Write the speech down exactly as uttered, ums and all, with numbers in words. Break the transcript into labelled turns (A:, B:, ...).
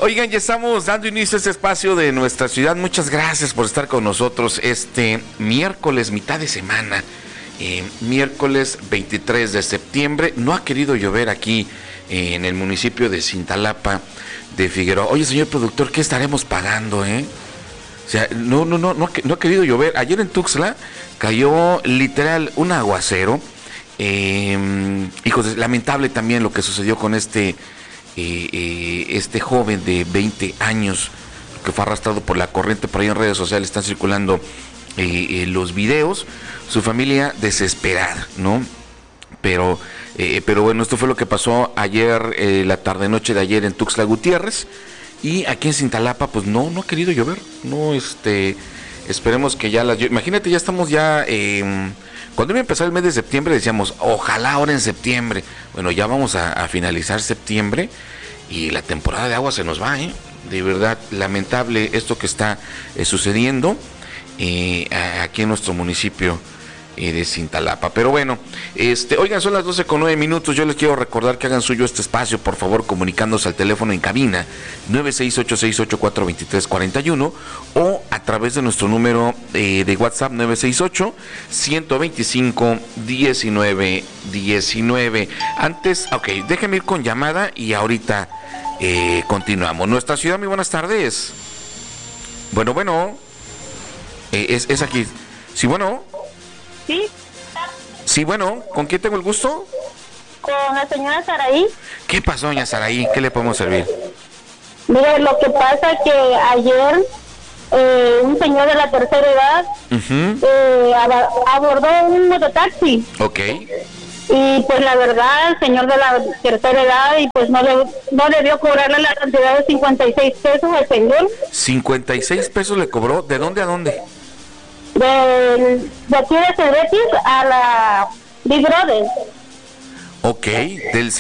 A: Oigan, ya estamos dando inicio a este espacio de nuestra ciudad. Muchas gracias por estar con nosotros este miércoles, mitad de semana. Eh, miércoles veintitrés de septiembre. No ha querido llover aquí eh, en el municipio de Cintalapa de Figueroa. Oye, señor productor, ¿qué estaremos pagando, eh? O sea, no, no, no, no, no ha querido llover. Ayer en Tuxtla cayó literal un aguacero. Eh, hijos, lamentable también lo que sucedió con este eh, eh, este joven de veinte años que fue arrastrado por la corriente. Por ahí en redes sociales están circulando eh, eh, los videos. Su familia desesperada, ¿no? Pero, eh, pero bueno, esto fue lo que pasó ayer, eh, la tarde-noche de ayer en Tuxtla Gutiérrez. Y aquí en Cintalapa, pues no, no ha querido llover. No, este, esperemos que ya las... Imagínate, ya estamos ya... Eh, cuando iba a empezar el mes de septiembre decíamos, ojalá ahora en septiembre. Bueno, ya vamos a, a finalizar septiembre y la temporada de agua se nos va, ¿eh? De verdad, lamentable esto que está eh, sucediendo eh, aquí en nuestro municipio eh, de Cintalapa. Pero bueno, este, oigan, son las doce con nueve minutos. Yo les quiero recordar que hagan suyo este espacio, por favor, comunicándose al teléfono en cabina nueve seis ocho seis ocho cuatro dos tres cuatro uno o a través de nuestro número eh, de WhatsApp nueve seis ocho, uno dos cinco, uno nueve uno nueve. Antes, ok, déjenme ir con llamada y ahorita eh, continuamos. Nuestra ciudad, muy buenas tardes. Bueno, bueno, eh, es, es aquí. Sí, bueno.
B: Sí.
A: Sí, bueno, ¿con quién tengo el gusto?
B: Con la señora Saraí.
A: ¿Qué pasó, doña Saraí? ¿Qué le podemos servir?
B: Mire, lo que pasa que ayer eh, un señor de la tercera edad uh-huh. eh, ab- abordó un mototaxi.
A: Ok.
B: Y pues la verdad, el señor de la tercera edad, y pues no le no debió cobrarle la cantidad de cincuenta y seis pesos al señor.
A: ¿cincuenta y seis pesos le cobró? ¿De dónde a dónde?
B: De, de aquí de Cebetis a la Big Brother.
A: Ok, del